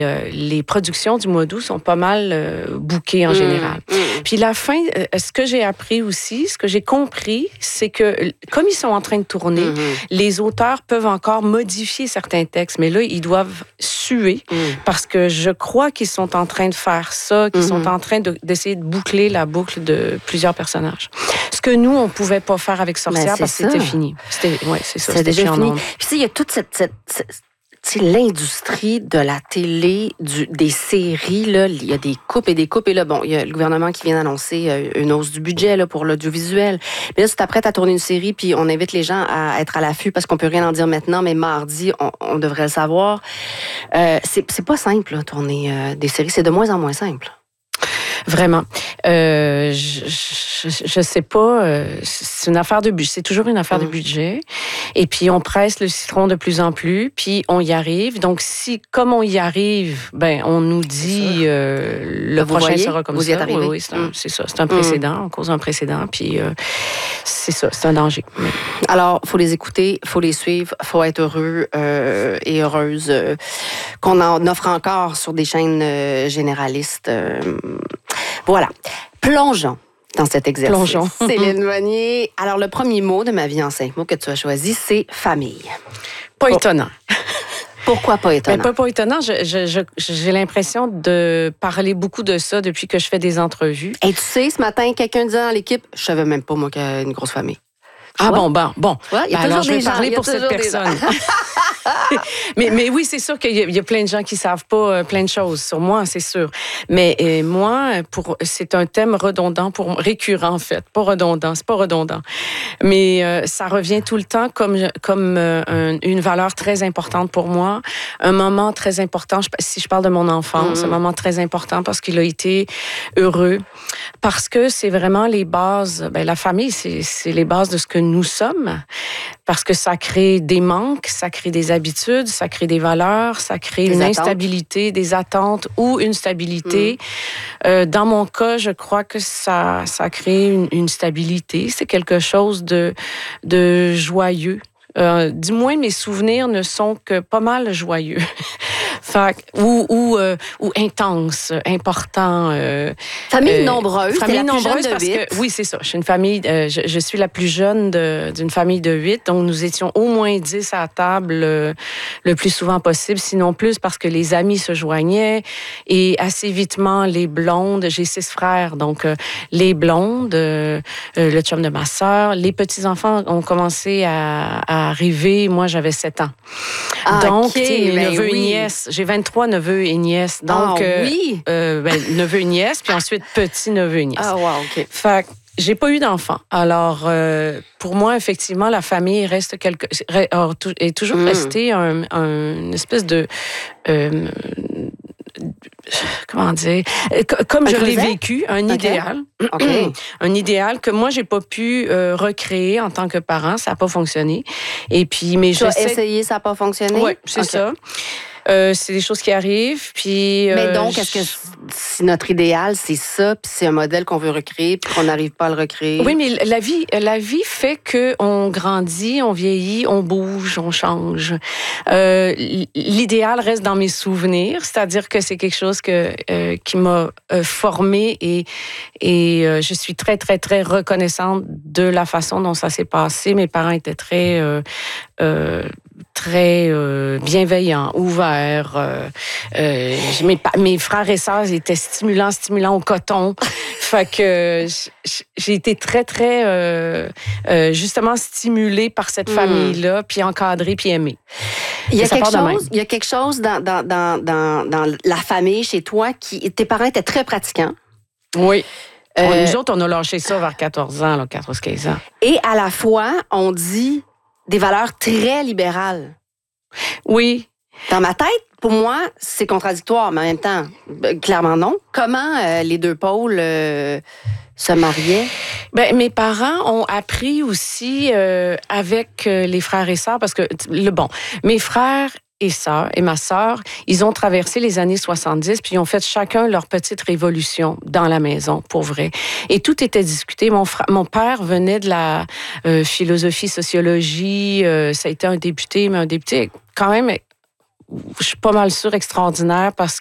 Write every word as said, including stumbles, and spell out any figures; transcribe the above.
Euh, les productions du mois d'août sont pas mal euh, bookées en mmh, général. Mmh. Puis la fin, euh, ce que j'ai appris aussi, ce que j'ai compris, c'est que comme ils sont en train de tourner, mmh. les auteurs peuvent encore modifier certains textes, mais là, ils doivent suer mmh. parce que je crois qu'ils sont en train de faire ça, qu'ils mmh. sont en train de, d'essayer de boucler la boucle de plusieurs personnages. Ce que nous, on pouvait pas faire avec Sorcière parce que c'était fini. C'était, ouais, c'est ça, c'est c'était déjà fini. Puis il y a toute cette... cette, cette... Tu sais, l'industrie de la télé, du, des séries, là, il y a des coupes et des coupes. Et là, bon, il y a le gouvernement qui vient d'annoncer une hausse du budget là, pour l'audiovisuel. Mais là, tu t'apprêtes à tourner une série, puis on invite les gens à être à l'affût parce qu'on peut rien en dire maintenant, mais mardi, on, on devrait le savoir. Euh, c'est, c'est pas simple, là, tourner euh, des séries. C'est de moins en moins simple. Vraiment. Euh, je, je, je sais pas. Euh, c'est une affaire de budget. C'est toujours une affaire mmh. de budget. Et puis, on presse le citron de plus en plus, puis on y arrive. Donc, si, comme on y arrive, ben, on nous dit euh, le vous prochain voyez, sera comme vous ça. Y êtes arrivé. Oui, oui, c'est, un, mmh. c'est ça. C'est un précédent. Mmh. On cause un précédent. Puis, euh, c'est ça. C'est un danger. Mais... Alors, il faut les écouter, il faut les suivre, il faut être heureux euh, et heureuse euh, qu'on en offre encore sur des chaînes euh, généralistes. Euh, Voilà. Plongeons dans cet exercice. Plongeons. Céline Monnier. Alors, le premier mot de ma vie en cinq mots que tu as choisi, c'est famille. Pas Pour... étonnant. Pourquoi pas étonnant? Ben, pas, pas étonnant. Je, je, je, j'ai l'impression de parler beaucoup de ça depuis que je fais des entrevues. Et tu sais, ce matin, quelqu'un disait dans l'équipe, je savais même pas, moi, qu'il y a une grosse famille. Ah ouais. bon, bon, bon. Ouais, y a ben, alors, je vais gens, parler pour cette personne. mais, mais oui, c'est sûr qu'il y a, il y a plein de gens qui savent pas euh, plein de choses sur moi, c'est sûr. Mais euh, moi, pour, c'est un thème redondant, pour récurrent en fait. Pas redondant, c'est pas redondant. Mais euh, ça revient tout le temps comme, comme euh, un, une valeur très importante pour moi. Un moment très important, je, si je parle de mon enfance, mm-hmm. un moment très important parce qu'il a été heureux. Parce que c'est vraiment les bases, ben, la famille, c'est, c'est les bases de ce que nous sommes. Parce que ça crée des manques, ça crée des habitudes, ça crée des valeurs, ça crée des une attentes. instabilité, des attentes ou une stabilité. Mmh. Euh, dans mon cas, je crois que ça, ça crée une, une stabilité. C'est quelque chose de, de joyeux. Euh, du moins, mes souvenirs ne sont que pas mal joyeux. Fait, ou, ou, euh, ou intense, important. Euh, famille euh, nombreuse, famille t'es la nombreuse plus jeune de parce huit. Que, oui, c'est ça. Je suis une famille, euh, je, je suis la plus jeune de, d'une famille de huit, donc nous étions au moins dix à la table euh, le plus souvent possible, sinon plus parce que les amis se joignaient et assez vitement les blondes. J'ai six frères, donc euh, les blondes, euh, euh, le chum de ma sœur, les petits enfants ont commencé à, à arriver. Moi, j'avais sept ans. Ah, donc, okay, mes ben neveux oui. et nièces. J'ai vingt-trois neveux et nièces. Donc, ah, euh, oui? euh, ben, neveux et nièces, puis ensuite petits neveux et nièces. Ah, wow, OK. Fait que j'ai pas eu d'enfant. Alors, euh, pour moi, effectivement, la famille reste quelque, est toujours mm. restée un, un, une espèce de... Euh, comment dire, comme un je creuset? l'ai vécu, un okay. idéal, okay. un idéal que moi j'ai pas pu euh, recréer en tant que parent, ça a pas fonctionné. Et puis, mais tu je as sais... essayé, ça a pas fonctionné. Oui, c'est okay. ça. Euh, c'est des choses qui arrivent, puis... Euh, Mais donc, est-ce que si notre idéal, c'est ça, puis c'est un modèle qu'on veut recréer, puis qu'on n'arrive pas à le recréer? Oui, mais la vie, la vie fait qu'on grandit, on vieillit, on bouge, on change. Euh, l'idéal reste dans mes souvenirs, c'est-à-dire que c'est quelque chose que, euh, qui m'a euh, formée et, et euh, je suis très, très, très reconnaissante de la façon dont ça s'est passé. Mes parents étaient très... Euh, euh, très euh, bienveillant, ouvert. Euh, euh, mes, mes frères et sœurs étaient stimulants, stimulants au coton. Fait que j'ai été très, très, euh, euh, justement, stimulée par cette mmh. famille-là, puis encadrée, puis aimée. Il y a quelque chose, il y a quelque chose dans, dans, dans, dans, dans la famille, chez toi, qui... Tes parents étaient très pratiquants. Oui. Euh, Nous autres, on a lâché ça vers quatorze ans, là, quatorze quinze ans. Et à la fois, on dit... des valeurs très libérales. Oui. Dans ma tête, pour moi, c'est contradictoire, mais en même temps, clairement non. Comment euh, les deux pôles euh, se mariaient? Ben, mes parents ont appris aussi euh, avec euh, les frères et sœurs, parce que, le bon, mes frères et sœurs et ma sœur, ils ont traversé les années soixante-dix, puis ils ont fait chacun leur petite révolution dans la maison, pour vrai. Et tout était discuté. Mon, frère, mon père venait de la euh, philosophie, sociologie. Euh, ça a été un député, mais un député quand même je suis pas mal sûre extraordinaire parce